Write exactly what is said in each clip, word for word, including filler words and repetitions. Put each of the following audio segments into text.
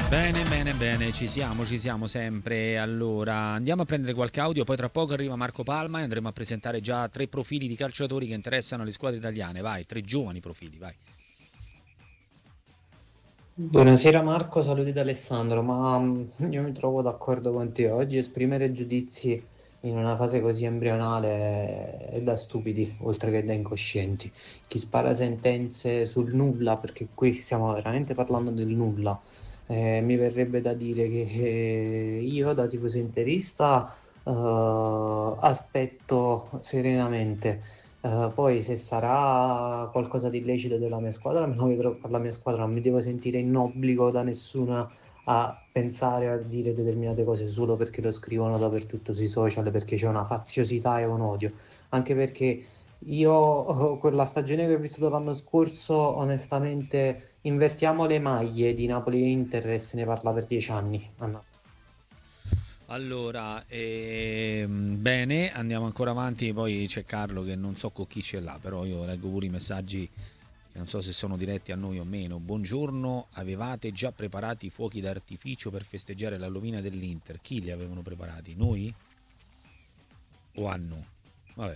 Bene, bene, bene, ci siamo, ci siamo sempre. Allora, andiamo a prendere qualche audio, poi tra poco arriva Marco Palma e andremo a presentare già tre profili di calciatori che interessano le squadre italiane. Vai, tre giovani profili, vai. Buonasera Marco, saluti da Alessandro, ma mm, io mi trovo d'accordo con te. Oggi esprimere giudizi in una fase così embrionale è da stupidi, oltre che da incoscienti. Chi spara sentenze sul nulla, perché qui stiamo veramente parlando del nulla, eh, mi verrebbe da dire che eh, io da tifoso interista eh, aspetto serenamente. Eh, poi se sarà qualcosa di illecito della mia squadra, me lo vedrò per la mia squadra, non mi devo sentire in obbligo da nessuna a pensare a dire determinate cose solo perché lo scrivono dappertutto sui social, perché c'è una faziosità e un odio. Anche perché io, oh, quella stagione che ho vissuto l'anno scorso, onestamente, invertiamo le maglie di Napoli e Inter e se ne parla per dieci anni. a Napoli. Allora, ehm, bene, andiamo ancora avanti, poi c'è Carlo che non so con chi ce l'ha, però io leggo pure i messaggi che non so se sono diretti a noi o meno. Buongiorno, avevate già preparati i fuochi d'artificio per festeggiare la rovina dell'Inter? Chi li avevano preparati? Noi o hanno? Vabbè.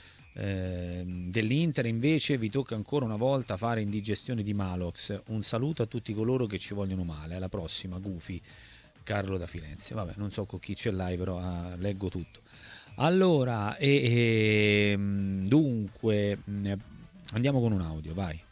Ehm, dell'Inter invece vi tocca ancora una volta fare indigestione di Malox. Un saluto a tutti coloro che ci vogliono male. Alla prossima, Gufi. Carlo da Firenze. Vabbè, non so con chi ce l'hai, però ah, leggo tutto. Allora, e, e, dunque, mh, andiamo con un audio, vai.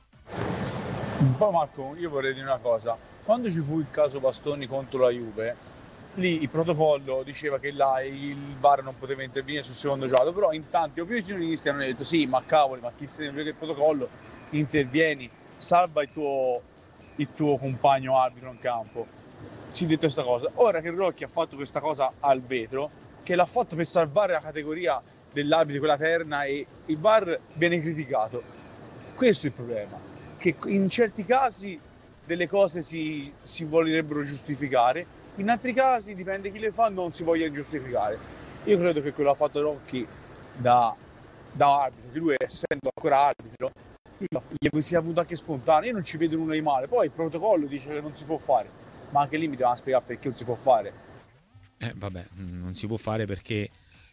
Poi Marco, io vorrei dire una cosa. Quando ci fu il caso Bastoni contro la Juve, lì il protocollo diceva che là il V A R non poteva intervenire sul secondo gioco, però in tanti opinionisti hanno detto sì, ma cavoli, ma chi se ne frega il protocollo, intervieni, salva il tuo, il tuo compagno arbitro in campo. Si è detto questa cosa. Ora che Rocchi ha fatto questa cosa al vetro, che l'ha fatto per salvare la categoria dell'arbitro, quella terna, e il V A R viene criticato. Questo è il problema, che in certi casi delle cose si, si volerebbero giustificare, in altri casi, dipende chi le fa, non si voglia giustificare. Io credo che quello ha fatto Rocchi da, da arbitro, che lui essendo ancora arbitro, gli sia avuto anche spontaneo, io non ci vedo nulla di male. Poi il protocollo dice che non si può fare, ma anche lì mi devono spiegare perché non si può fare. Eh, vabbè, non si può fare perché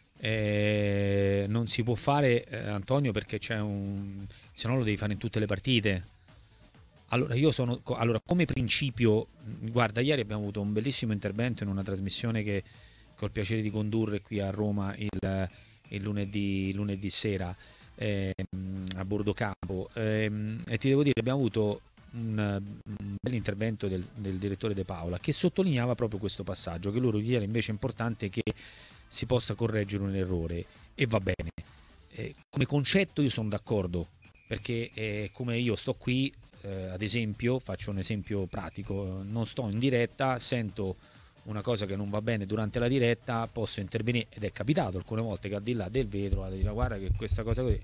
eh, non si può fare, eh, Antonio, perché c'è un... se no lo devi fare in tutte le partite. Allora, io sono... co- Allora, come principio, mh, guarda, ieri abbiamo avuto un bellissimo intervento in una trasmissione che, che ho il piacere di condurre qui a Roma il, il lunedì, lunedì sera ehm, a Bordo Campo. Ehm, e ti devo dire, abbiamo avuto un, un bell'intervento del, del direttore De Paola che sottolineava proprio questo passaggio, che loro ritiene invece importante che si possa correggere un errore e va bene. Eh, come concetto io sono d'accordo, perché eh, come io sto qui, eh, ad esempio, faccio un esempio pratico, non sto in diretta, sento una cosa che non va bene durante la diretta, posso intervenire ed è capitato alcune volte che al di là del vetro vado a dire guarda che questa cosa così.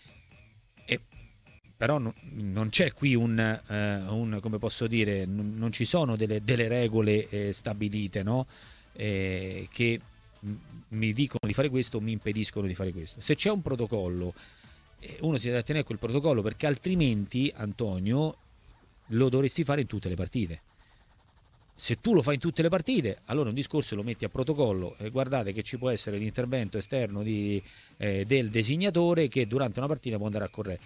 E però no- non c'è qui un, eh, un, come posso dire, non, non ci sono delle, delle regole eh, stabilite, no? Eh, che m- mi dicono di fare questo o mi impediscono di fare questo. Se c'è un protocollo, eh, uno si deve tenere a quel protocollo perché altrimenti, Antonio, lo dovresti fare in tutte le partite. Se tu lo fai in tutte le partite, allora un discorso lo metti a protocollo e guardate che ci può essere l'intervento esterno di, eh, del designatore che durante una partita può andare a correre.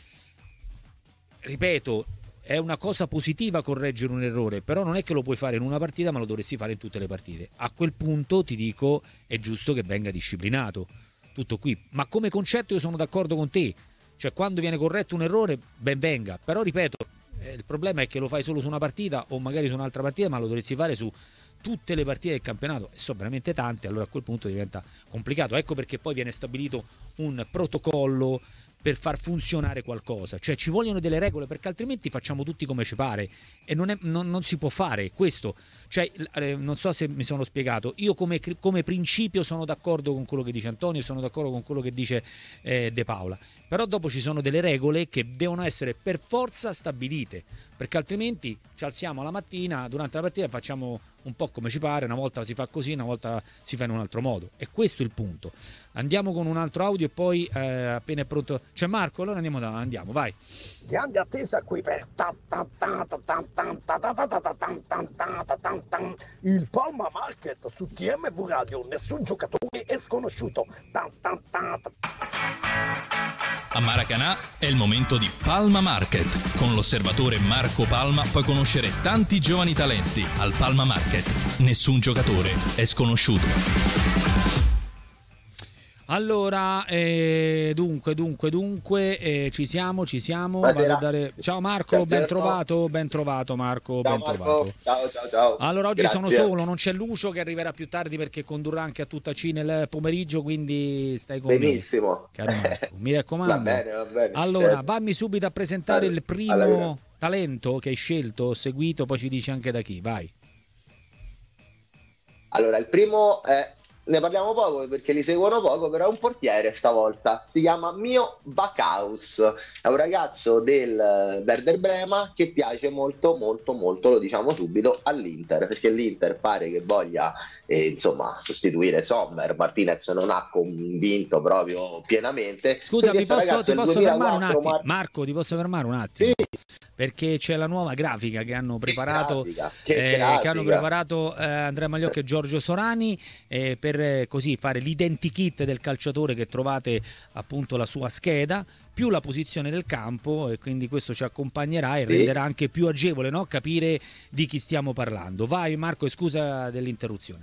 Ripeto, è una cosa positiva correggere un errore, però non è che lo puoi fare in una partita, ma lo dovresti fare in tutte le partite. A quel punto ti dico, è giusto che venga disciplinato. Tutto qui. Ma come concetto io sono d'accordo con te. Cioè, quando viene corretto un errore, ben venga. Però, ripeto, eh, il problema è che lo fai solo su una partita o magari su un'altra partita, ma lo dovresti fare su tutte le partite del campionato e sono veramente tante, allora a quel punto diventa complicato. Ecco perché poi viene stabilito un protocollo per far funzionare qualcosa, cioè ci vogliono delle regole perché altrimenti facciamo tutti come ci pare e non, è, non, non si può fare questo, cioè eh, non so se mi sono spiegato, io come, come principio sono d'accordo con quello che dice Antonio, sono d'accordo con quello che dice eh, De Paola, però dopo ci sono delle regole che devono essere per forza stabilite, perché altrimenti ci alziamo la mattina durante la partita e facciamo un po' come ci pare, una volta si fa così, una volta si fa in un altro modo. E questo è il punto. Andiamo con un altro audio e poi eh, appena è pronto c'è Marco, allora andiamo da, andiamo, vai. Grande attesa qui per il Palma Market su T M V Radio, nessun giocatore è sconosciuto. A Maracanã è il momento di Palma Market. Con l'osservatore Marco Palma puoi conoscere tanti giovani talenti. Al Palma Market nessun giocatore è sconosciuto. Allora, eh, dunque, dunque, dunque, eh, ci siamo, ci siamo. Vado a dare... Ciao Marco, ciao, ben trovato, ben trovato Marco, ciao, ben Marco. trovato. Ciao, ciao, ciao. Allora, oggi Grazie. sono solo, non c'è Lucio che arriverà più tardi perché condurrà anche a tutta C nel pomeriggio, quindi stai con Benissimo. me. Benissimo. Mi raccomando. Va bene, va bene. Allora, certo. Vammi subito a presentare allora, il primo allora. talento che hai scelto, seguito, poi ci dici anche da chi, vai. Allora, il primo è... Ne parliamo poco perché li seguono poco, però è un portiere stavolta. Si chiama Mio Backhaus. È un ragazzo del Werder Brema che piace molto, molto, molto, lo diciamo subito, all'Inter. Perché l'Inter pare che voglia eh, insomma sostituire Sommer. Martinez non ha convinto proprio pienamente. Scusa, mi posso, ti posso fermare un attimo? Mar- Marco, ti posso fermare un attimo? Sì. Perché c'è la nuova grafica che hanno preparato, che grafica, che eh, grafica. che hanno preparato eh, Andrea Magliocchi e Giorgio Sorani eh, per eh, così fare l'identikit del calciatore, che trovate appunto la sua scheda più la posizione del campo, e quindi questo ci accompagnerà e sì. renderà anche più agevole, no? Capire di chi stiamo parlando. Vai Marco, e scusa dell'interruzione.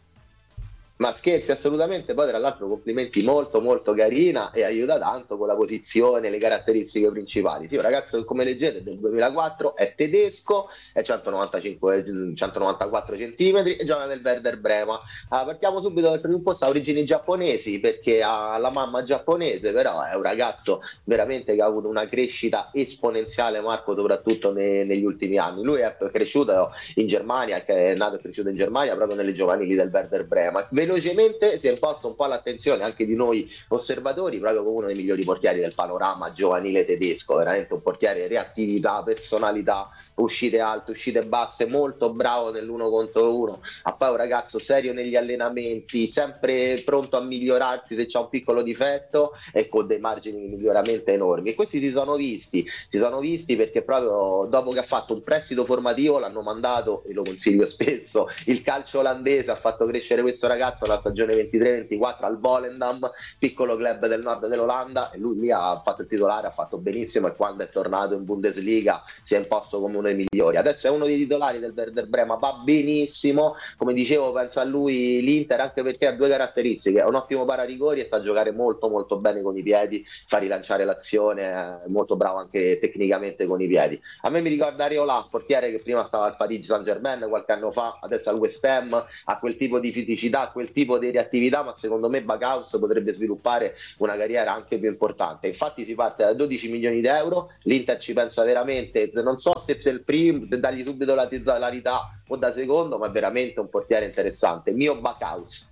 Ma scherzi, assolutamente. Poi tra l'altro complimenti, molto molto carina e aiuta tanto con la posizione, le caratteristiche principali. Sì, un ragazzo come leggete del duemilaquattro, è tedesco, è centonovantacinque centonovantaquattro centimetri e gioca nel Werder Brema. Ah, partiamo subito dal primo posto, ha origini giapponesi perché ha la mamma giapponese, però è un ragazzo veramente che ha avuto una crescita esponenziale, Marco, soprattutto ne, negli ultimi anni. Lui è cresciuto in Germania, che è nato e cresciuto in Germania proprio nelle giovanili del Werder Brema. Velocemente si è imposto un po' l'attenzione anche di noi osservatori proprio come uno dei migliori portieri del panorama giovanile tedesco, veramente un portiere reattività, personalità, uscite alte, uscite basse, molto bravo nell'uno contro uno, ha poi un ragazzo serio negli allenamenti, sempre pronto a migliorarsi se c'è un piccolo difetto e con dei margini di miglioramento enormi. E questi si sono visti, si sono visti perché proprio dopo che ha fatto un prestito formativo l'hanno mandato, e lo consiglio spesso, il calcio olandese, ha fatto crescere questo ragazzo la stagione ventitré ventiquattro al Volendam, piccolo club del nord dell'Olanda, e lui lì ha fatto il titolare, ha fatto benissimo, e quando è tornato in Bundesliga si è imposto come uno dei migliori. Adesso è uno dei titolari del Werder Brema, va benissimo, come dicevo penso a lui l'Inter anche perché ha due caratteristiche: è un ottimo pararigori e sa giocare molto molto bene con i piedi, fa rilanciare l'azione, è molto bravo anche tecnicamente con i piedi. A me mi ricorda Areola, portiere che prima stava al Paris Saint-Germain qualche anno fa, adesso al West Ham, ha quel tipo di fisicità, quel tipo di reattività, ma secondo me Backhaus potrebbe sviluppare una carriera anche più importante. Infatti si parte da dodici milioni di euro, l'Inter ci pensa veramente, non so se è il primo, se dargli subito la titolarità o da secondo, ma è veramente un portiere interessante. Mio Backhaus.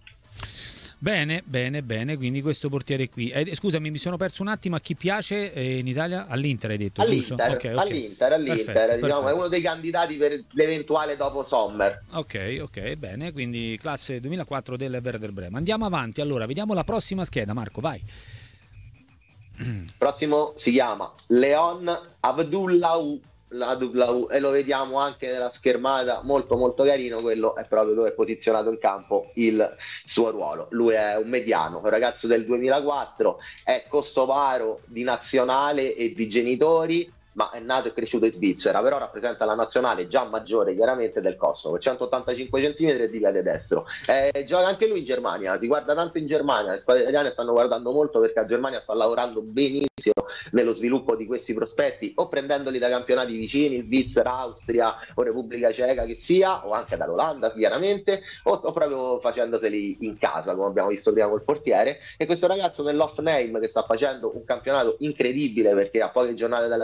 Bene, bene, bene, quindi questo portiere qui. Eh, scusami, mi sono perso un attimo, a chi piace eh, in Italia? All'Inter hai detto, all'Inter, giusto? Okay, okay. all'Inter, all'Inter, perfetto, diciamo, perfetto. è uno dei candidati per l'eventuale dopo Sommer. Ok, ok, bene, quindi classe duemilaquattro del Werder Brema. Andiamo avanti, allora, vediamo la prossima scheda, Marco, vai. Prossimo si chiama Leon Abdullahu, la W, e lo vediamo anche nella schermata, molto molto carino. Quello è proprio dove è posizionato in campo il suo ruolo. Lui è un mediano, un ragazzo del duemilaquattro, è kosovaro di nazionale e di genitori, ma è nato e cresciuto in Svizzera, però rappresenta la nazionale già maggiore chiaramente del Kosovo, centottantacinque centimetri e di piede destro. Eh, gioca anche lui in Germania, si guarda tanto in Germania, le squadre italiane stanno guardando molto perché la Germania sta lavorando benissimo nello sviluppo di questi prospetti, o prendendoli da campionati vicini, Svizzera, Austria o Repubblica Ceca che sia, o anche dall'Olanda chiaramente, o, o proprio facendoseli in casa come abbiamo visto prima col portiere. E questo ragazzo nell'Hoffenheim che sta facendo un campionato incredibile perché a poche giornate dalla fine ancora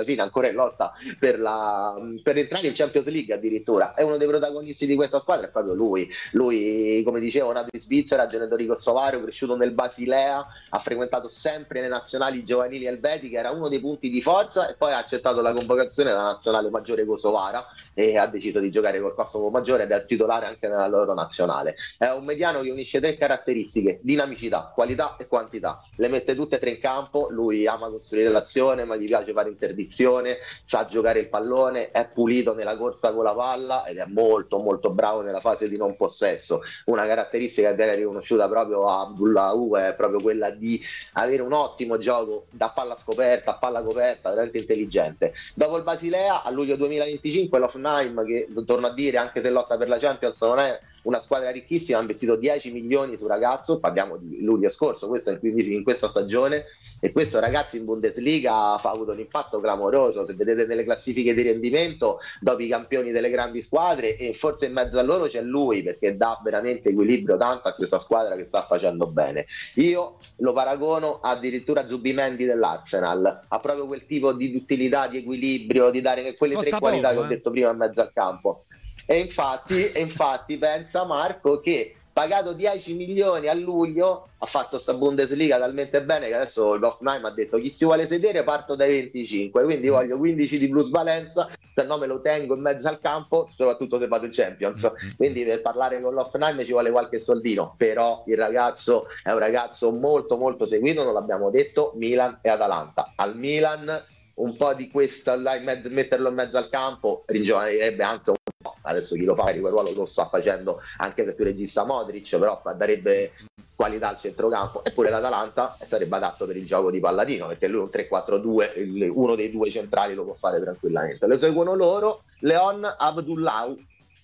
ancora in lotta per, la, per entrare in Champions League addirittura. È uno dei protagonisti di questa squadra, è proprio lui. Lui, come dicevo, nato in Svizzera, genitore kosovari, cresciuto nel Basilea, ha frequentato sempre le nazionali giovanili elvetiche, era uno dei punti di forza e poi ha accettato la convocazione della nazionale maggiore kosovara e ha deciso di giocare col Kosovo maggiore ed è titolare anche nella loro nazionale. È un mediano che unisce tre caratteristiche: dinamicità, qualità e quantità. Le mette tutte e tre in campo. Lui ama costruire l'azione, ma gli piace fare interdizione, sa giocare il pallone, è pulito nella corsa con la palla ed è molto molto bravo nella fase di non possesso. Una caratteristica che viene riconosciuta proprio a Abdullahu è proprio quella di avere un ottimo gioco da palla scoperta a palla coperta, veramente intelligente. Dopo il Basilea, a luglio duemilaventicinque l'Hoffenheim, che torno a dire, anche se lotta per la Champions, non è una squadra ricchissima, ha investito dieci milioni su ragazzo, parliamo di luglio scorso, questo è il in questa stagione, e questo ragazzo in Bundesliga ha avuto un impatto clamoroso. Se vedete nelle classifiche di rendimento, dopo i campioni delle grandi squadre, e forse in mezzo a loro c'è lui, perché dà veramente equilibrio tanto a questa squadra che sta facendo bene. Io lo paragono addirittura a Zubimendi dell'Arsenal, ha proprio quel tipo di utilità, di equilibrio, di dare quelle Costa tre qualità poco, che ho eh. detto prima in mezzo al campo. E infatti, e infatti pensa Marco che pagato dieci milioni a luglio ha fatto sta Bundesliga talmente bene che adesso il Hoffenheim ha detto: chi si vuole sedere parto dai venticinque, quindi voglio quindici di plusvalenza, se no me lo tengo in mezzo al campo, soprattutto se vado in Champions. Quindi per parlare con l'Hoffenheim ci vuole qualche soldino, però il ragazzo è un ragazzo molto molto seguito, non l'abbiamo detto, Milan e Atalanta. Al Milan un po' di questo là, in mezzo, metterlo in mezzo al campo ringiovanirebbe anche un po'. Adesso chi lo fa, quel ruolo lo sta facendo anche se più regista Modric, però darebbe qualità al centrocampo. Eppure l'Atalanta sarebbe adatto per il gioco di Palladino, perché lui un tre quattro due, uno dei due centrali lo può fare tranquillamente. Lo seguono loro, Leon Abdullahu.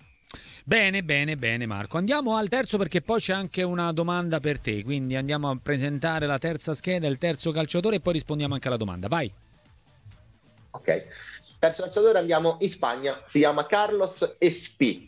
Bene, bene, bene Marco. Andiamo al terzo, perché poi c'è anche una domanda per te, quindi andiamo a presentare la terza scheda, il terzo calciatore, e poi rispondiamo anche alla domanda. Vai. Ok, terzo calciatore, andiamo in Spagna, si chiama Carlos Espí,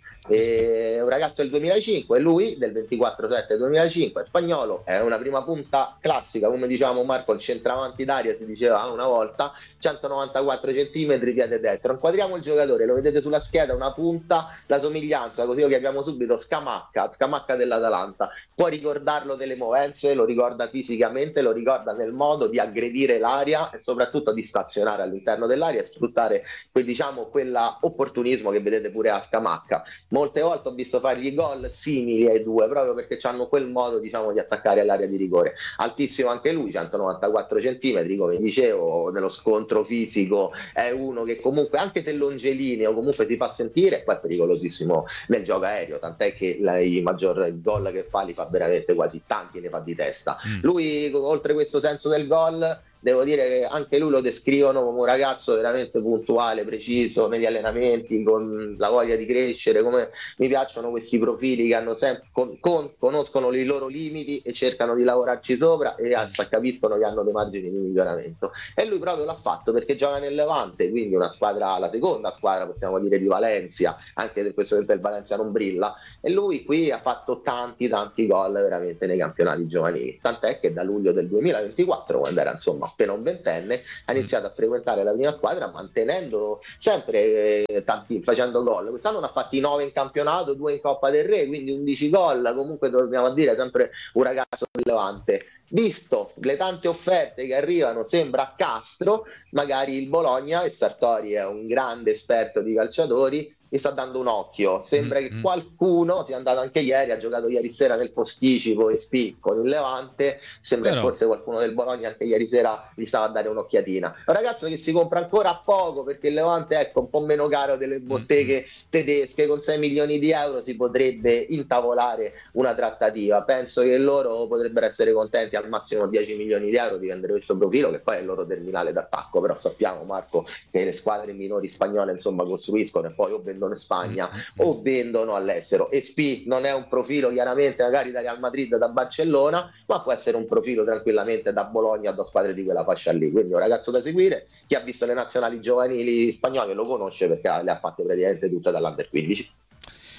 è un ragazzo del duemilacinque, lui del ventiquattro sette duemilacinque, spagnolo, è una prima punta classica, come diciamo Marco, il centravanti d'aria si diceva una volta, centonovantaquattro centimetri, piede destro. Inquadriamo il giocatore, lo vedete sulla scheda, una punta, la somiglianza, così lo chiamiamo subito, Scamacca, Scamacca dell'Atalanta. Può ricordarlo delle movenze, lo ricorda fisicamente, lo ricorda nel modo di aggredire l'aria e soprattutto di stazionare all'interno dell'aria e sfruttare quel, diciamo, quella opportunismo che vedete pure a Scamacca. Molte volte ho visto fargli gol simili ai due, proprio perché hanno quel modo, diciamo, di attaccare all'area di rigore. Altissimo anche lui, centonovantaquattro centimetri, come dicevo, nello scontro fisico è uno che comunque, anche se longelineo, comunque si fa sentire, e poi è pericolosissimo nel gioco aereo, tant'è che la, i maggior gol che fa li fa veramente quasi tanti, ne fa di testa. Mm. Lui, oltre questo senso del gol, devo dire che anche lui lo descrivono come un ragazzo veramente puntuale, preciso negli allenamenti, con la voglia di crescere. Come mi piacciono questi profili che hanno sempre con, con, conoscono i loro limiti e cercano di lavorarci sopra e capiscono che hanno dei margini di miglioramento, e lui proprio l'ha fatto perché gioca nel Levante, quindi una squadra, la seconda squadra possiamo dire di Valencia, anche se questo tempo il Valencia non brilla, e lui qui ha fatto tanti tanti gol veramente nei campionati giovanili, tant'è che da luglio del duemilaventiquattro, quando era insomma appena un ventenne, ha iniziato a frequentare la prima squadra mantenendo sempre eh, tanti, facendo gol. Quest'anno ne ha fatti nove in campionato, due in Coppa del Re, quindi undici gol. Comunque dobbiamo dire sempre un ragazzo di Levante. Visto le tante offerte che arrivano, sembra a Castro, magari il Bologna, e Sartori è un grande esperto di calciatori, gli sta dando un occhio. Sembra mm-hmm. che qualcuno sia andato anche ieri, ha giocato ieri sera nel posticipo Espí con il Levante, sembra Però... che forse qualcuno del Bologna anche ieri sera gli stava a dare un'occhiatina. È un ragazzo che si compra ancora poco, perché il Levante, ecco, un po' meno caro delle botteghe mm-hmm. tedesche, con sei milioni di euro si potrebbe intavolare una trattativa. Penso che loro potrebbero essere contenti al massimo dieci milioni di euro di vendere questo profilo, che poi è il loro terminale d'attacco. Però sappiamo, Marco, che le squadre minori spagnole insomma costruiscono e poi o vendono in Spagna o vendono all'estero. Espí non è un profilo chiaramente magari da Real Madrid, da Barcellona, ma può essere un profilo tranquillamente da Bologna, da squadre di quella fascia lì. Quindi è un ragazzo da seguire. Chi ha visto le nazionali giovanili spagnole lo conosce, perché le ha fatte praticamente tutte dall'Under quindici.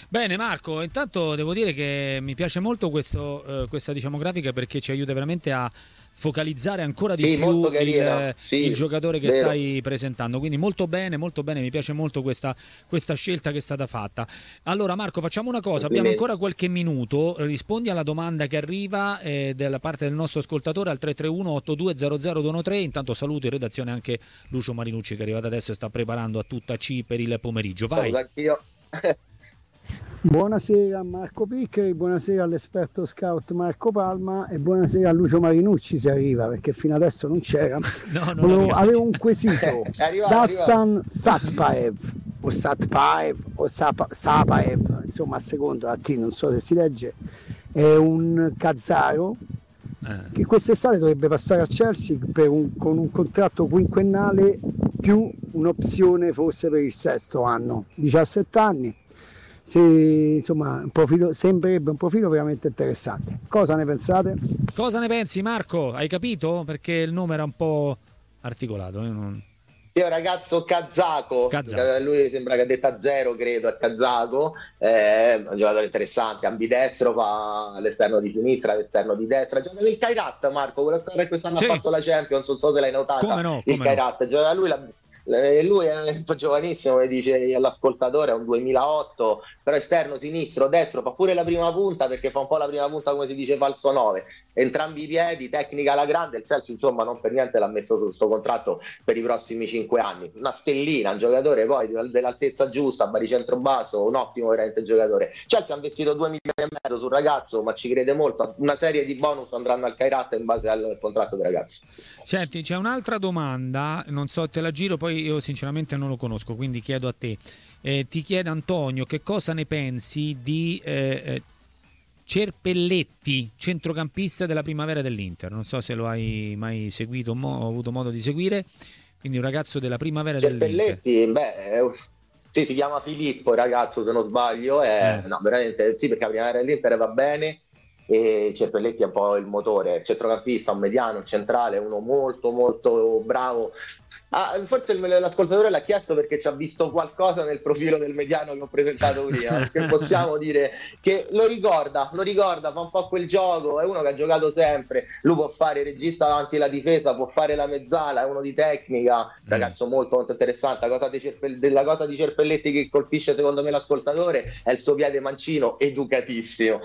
Bene Marco, intanto devo dire che mi piace molto questo, eh, questa diciamo grafica, perché ci aiuta veramente a focalizzare ancora di Sì, più molto il, carina. Sì, il giocatore che vero. stai presentando, quindi molto bene, molto bene, mi piace molto questa, questa scelta che è stata fatta. Allora Marco, facciamo una cosa, abbiamo Complimenti. ancora qualche minuto, rispondi alla domanda che arriva eh, dalla parte del nostro ascoltatore al tre tre uno otto due zero zero due uno tre. Intanto saluto in redazione anche Lucio Marinucci che è arrivato adesso e sta preparando a tutta C per il pomeriggio. Vai. Saluto anch'io. Buonasera a Marco Piccoli, buonasera all'esperto scout Marco Palma e buonasera a Lucio Marinucci se arriva, perché fino adesso non c'era. No, non Volevo, arriva. avevo un quesito. È arrivato, Dastan Satpaev o Satpaev o Sapa- Sapaev, insomma a secondo a T, non so se si legge, è un kazaro Eh. che quest'estate dovrebbe passare a Chelsea per un- con un contratto quinquennale più un'opzione forse per il sesto anno, diciassette anni. Se, insomma, un profilo, sembrerebbe un profilo veramente interessante. Cosa ne pensate? Cosa ne pensi Marco? Hai capito? Perché il nome era un po' articolato. eh, non- Sì, è un ragazzo kazako, Kazako. lui sembra che ha detto a zero, credo, è kazako, è un giocatore interessante, ambidestro, fa l'esterno di sinistra, l'esterno di destra, gioca del Kairat, Marco, quello che quest'anno Sì. ha fatto la Champions, non so se l'hai notata, Come no, il come no. Kairat, gioca lui la... Eh, Lui è un po' giovanissimo, come dice l'ascoltatore, è un duemilaotto, però esterno, sinistro, destro, fa pure la prima punta perché fa un po' la prima punta come si dice falso nove, entrambi i piedi, tecnica alla grande, il Chelsea insomma non per niente l'ha messo sul suo contratto per i prossimi cinque anni, una stellina, un giocatore poi dell'altezza giusta, baricentro basso, un ottimo veramente giocatore. Chelsea ha investito due milioni e mezzo sul ragazzo, ma ci crede molto, una serie di bonus andranno al Kairat in base al contratto del ragazzo. Senti, c'è un'altra domanda, non so, te la giro, poi io sinceramente non lo conosco, quindi chiedo a te. Eh, ti chiede Antonio che cosa ne pensi di eh, eh, Cerpelletti, centrocampista della primavera dell'Inter. Non so se lo hai mai seguito, mo, ho avuto modo di seguire. Quindi un ragazzo della primavera dell'Inter. Cerpelletti, beh, è- sì, si chiama Filippo, il ragazzo, se non sbaglio, è, Eh. no, veramente sì, perché la primavera dell'Inter va bene e Cerpelletti è un po' il motore, centrocampista, un mediano, un centrale, uno molto molto bravo. Ah, forse il- l'ascoltatore l'ha chiesto perché ci ha visto qualcosa nel profilo del mediano che ho presentato prima, perché possiamo dire che lo ricorda, lo ricorda, fa un po' quel gioco, è uno che ha giocato sempre, lui può fare il regista davanti alla difesa, può fare la mezzala, è uno di tecnica, ragazzo molto, molto interessante. La cosa di Cerpe- della cosa di Cerpelletti che colpisce secondo me l'ascoltatore è il suo piede mancino, educatissimo.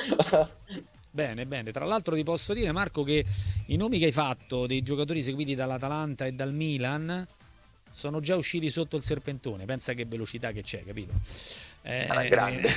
Bene, bene. Tra l'altro ti posso dire, Marco, che i nomi che hai fatto dei giocatori seguiti dall'Atalanta e dal Milan sono già usciti sotto il serpentone. Pensa che velocità che c'è, capito? Eh, Ah, grande.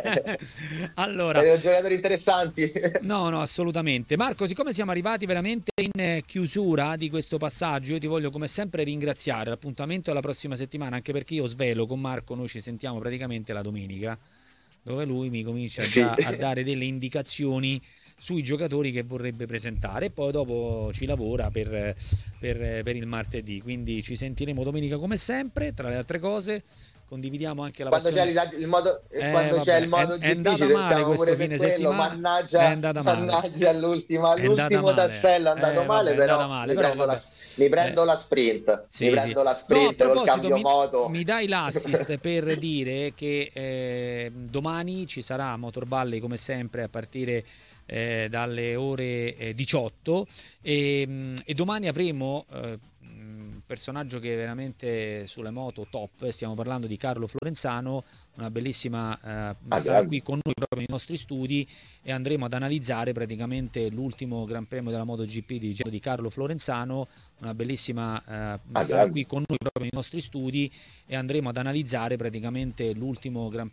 allora, Eh, giocatori interessanti. no, no, assolutamente. Marco, siccome siamo arrivati veramente in eh, chiusura di questo passaggio, io ti voglio come sempre ringraziare. L'appuntamento è la prossima settimana, anche perché io svelo con Marco, noi ci sentiamo praticamente la domenica, dove lui mi comincia già Sì. a dare delle indicazioni sui giocatori che vorrebbe presentare e poi dopo ci lavora per, per, per il martedì, quindi ci sentiremo domenica come sempre. Tra le altre cose condividiamo anche la Quando c'è passione. il, il modo, Eh, quando vabbè, c'è il è- modo è G P andata ci male sentiamo questo pure per fine quello, settimana, mannaggia, è andata male. mannaggia all'ultima, È andata all'ultimo male. tassello è andato Eh, male, vabbè, è però, andata male, mi, però prendo la, vabbè. mi prendo Eh, la sprint, sì, mi sì. prendo la No, a sprint col proposito, cambio mi, moto. mi dai l'assist per dire che eh, domani ci sarà Motor Valley come sempre a partire eh, dalle ore eh, diciotto e, mh, e domani avremo eh, un personaggio che è veramente sulle moto top. Stiamo parlando di Carlo Florenzano, una bellissima eh, Ah, sarà grande. qui con noi proprio nei nostri studi e andremo ad analizzare praticamente l'ultimo Gran Premio della MotoGP di, di Carlo Florenzano, una bellissima eh, Ah, sarà grande. qui con noi proprio nei nostri studi e andremo ad analizzare praticamente l'ultimo Gran